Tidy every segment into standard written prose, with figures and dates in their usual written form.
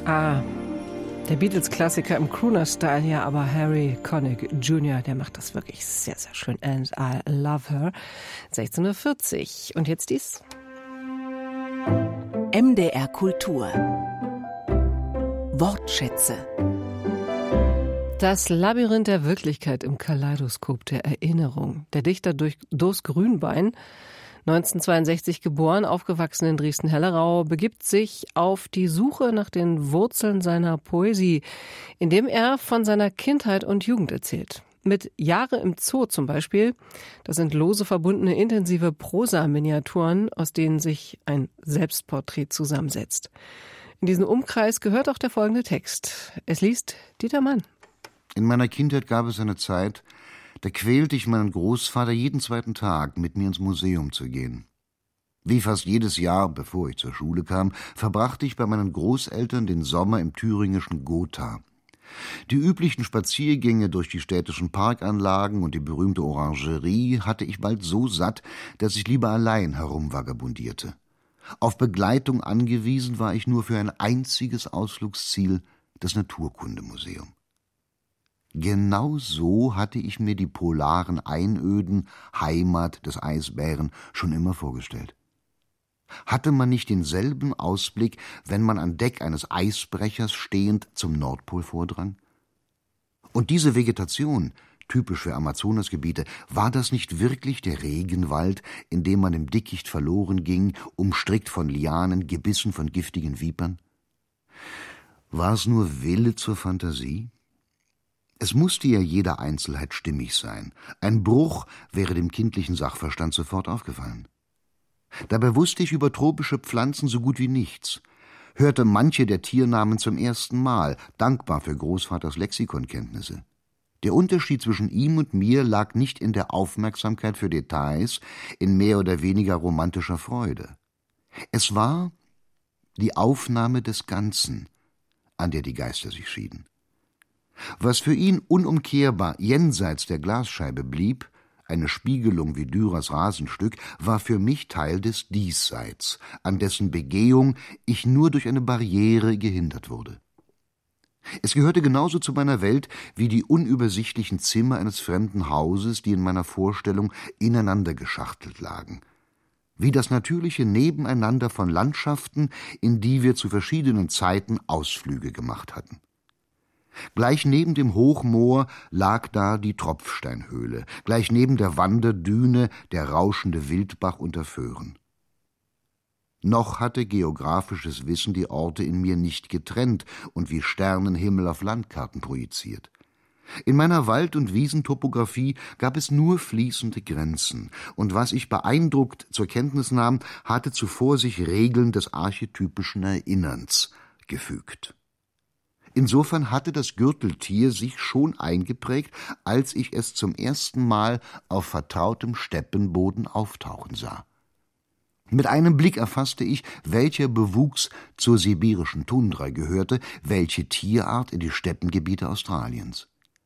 Ah, der Beatles-Klassiker im Crooner-Style hier, aber Harry Connick Jr., der macht das wirklich sehr, sehr schön. And I Love Her. 16:40. Und jetzt dies. MDR Kultur. Wortschätze. Das Labyrinth der Wirklichkeit im Kaleidoskop der Erinnerung. Der Dichter Dos Grünbein, 1962 geboren, aufgewachsen in Dresden-Hellerau, begibt sich auf die Suche nach den Wurzeln seiner Poesie, indem er von seiner Kindheit und Jugend erzählt. Mit Jahre im Zoo zum Beispiel, das sind lose verbundene intensive Prosa-Miniaturen, aus denen sich ein Selbstporträt zusammensetzt. In diesen Umkreis gehört auch der folgende Text. Es liest Dieter Mann. In meiner Kindheit gab es eine Zeit, da quälte ich meinen Großvater jeden zweiten Tag, mit mir ins Museum zu gehen. Wie fast jedes Jahr, bevor ich zur Schule kam, verbrachte ich bei meinen Großeltern den Sommer im thüringischen Gotha. Die üblichen Spaziergänge durch die städtischen Parkanlagen und die berühmte Orangerie hatte ich bald so satt, dass ich lieber allein herumvagabundierte. Auf Begleitung angewiesen war ich nur für ein einziges Ausflugsziel, das Naturkundemuseum. Genau so hatte ich mir die polaren Einöden, Heimat des Eisbären, schon immer vorgestellt. Hatte man nicht denselben Ausblick, wenn man an Deck eines Eisbrechers stehend zum Nordpol vordrang? Und diese Vegetation, typisch für Amazonasgebiete, war das nicht wirklich der Regenwald, in dem man im Dickicht verloren ging, umstrickt von Lianen, gebissen von giftigen Vipern? War es nur Wille zur Fantasie? Es musste ja jeder Einzelheit stimmig sein. Ein Bruch wäre dem kindlichen Sachverstand sofort aufgefallen. Dabei wusste ich über tropische Pflanzen so gut wie nichts, hörte manche der Tiernamen zum ersten Mal, dankbar für Großvaters Lexikonkenntnisse. Der Unterschied zwischen ihm und mir lag nicht in der Aufmerksamkeit für Details, in mehr oder weniger romantischer Freude. Es war die Aufnahme des Ganzen, an der die Geister sich schieden. Was für ihn unumkehrbar jenseits der Glasscheibe blieb, eine Spiegelung wie Dürers Rasenstück, war für mich Teil des Diesseits, an dessen Begehung ich nur durch eine Barriere gehindert wurde. Es gehörte genauso zu meiner Welt wie die unübersichtlichen Zimmer eines fremden Hauses, die in meiner Vorstellung ineinander geschachtelt lagen. Wie das natürliche Nebeneinander von Landschaften, in die wir zu verschiedenen Zeiten Ausflüge gemacht hatten. Gleich neben dem Hochmoor lag da die Tropfsteinhöhle, gleich neben der Wanderdüne der rauschende Wildbach unter Föhren. Noch hatte geografisches Wissen die Orte in mir nicht getrennt und wie Sternenhimmel auf Landkarten projiziert. In meiner Wald- und Wiesentopographie gab es nur fließende Grenzen, und was ich beeindruckt zur Kenntnis nahm, hatte zuvor sich Regeln des archetypischen Erinnerns gefügt. Insofern hatte das Gürteltier sich schon eingeprägt, als ich es zum ersten Mal auf vertrautem Steppenboden auftauchen sah. Mit einem Blick erfasste ich, welcher Bewuchs zur sibirischen Tundra gehörte, welche Tierart in die Steppengebiete Australiens.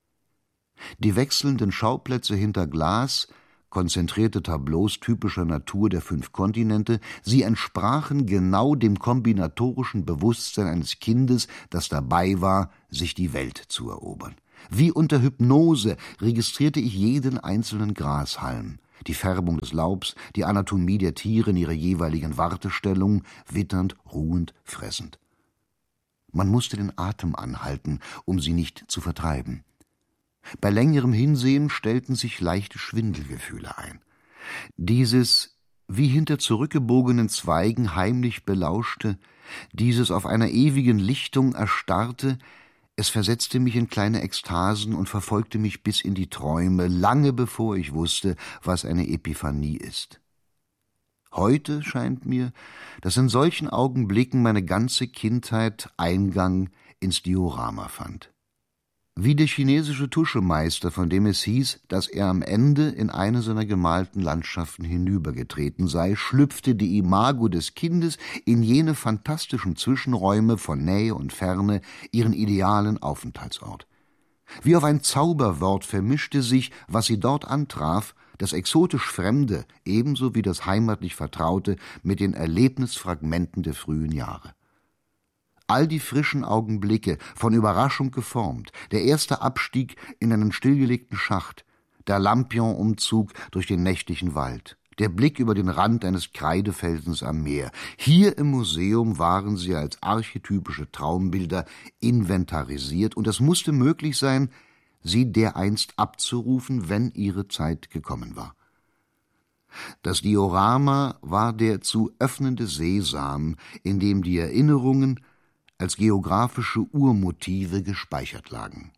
Die wechselnden Schauplätze hinter Glas, konzentrierte Tableaus typischer Natur der 5 Kontinente, sie entsprachen genau dem kombinatorischen Bewusstsein eines Kindes, das dabei war, sich die Welt zu erobern. Wie unter Hypnose registrierte ich jeden einzelnen Grashalm, die Färbung des Laubs, die Anatomie der Tiere in ihrer jeweiligen Wartestellung, witternd, ruhend, fressend. Man musste den Atem anhalten, um sie nicht zu vertreiben. Bei längerem Hinsehen stellten sich leichte Schwindelgefühle ein. Dieses, wie hinter zurückgebogenen Zweigen heimlich belauschte, dieses auf einer ewigen Lichtung erstarrte, es versetzte mich in kleine Ekstasen und verfolgte mich bis in die Träume, lange bevor ich wusste, was eine Epiphanie ist. Heute scheint mir, dass in solchen Augenblicken meine ganze Kindheit Eingang ins Diorama fand. Wie der chinesische Tuschemeister, von dem es hieß, dass er am Ende in eine seiner gemalten Landschaften hinübergetreten sei, schlüpfte die Imago des Kindes in jene fantastischen Zwischenräume von Nähe und Ferne, ihren idealen Aufenthaltsort. Wie auf ein Zauberwort vermischte sich, was sie dort antraf, das exotisch Fremde ebenso wie das heimatlich Vertraute mit den Erlebnisfragmenten der frühen Jahre. All die frischen Augenblicke, von Überraschung geformt, der erste Abstieg in einen stillgelegten Schacht, der Lampion-Umzug durch den nächtlichen Wald, der Blick über den Rand eines Kreidefelsens am Meer. Hier im Museum waren sie als archetypische Traumbilder inventarisiert, und es musste möglich sein, sie dereinst abzurufen, wenn ihre Zeit gekommen war. Das Diorama war der zu öffnende Sesam, in dem die Erinnerungen als geografische Urmotive gespeichert lagen.